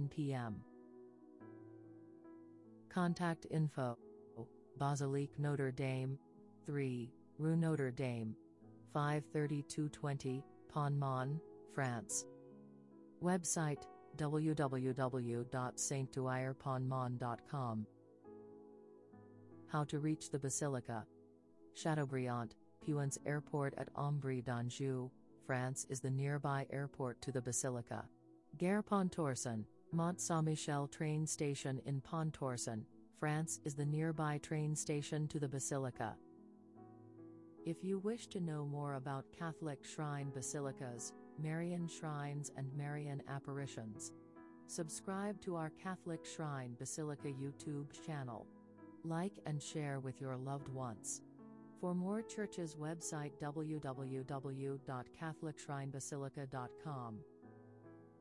9 p.m. Contact info: Basilique Notre Dame, 3, Rue Notre Dame, 53220, Pont-Mon, France. Website: www.sanctuairepontmon.com. How to reach the Basilica. Chateaubriand, Puans Airport at Ambry d'Anjou, France is the nearby airport to the Basilica. Gare Pontorson, Mont Saint-Michel train station in Pontorson, France is the nearby train station to the Basilica. If you wish to know more about Catholic shrine basilicas, Marian shrines and Marian apparitions, subscribe to our Catholic Shrine Basilica YouTube channel. Like and share with your loved ones. For more churches, website www.catholicshrinebasilica.com.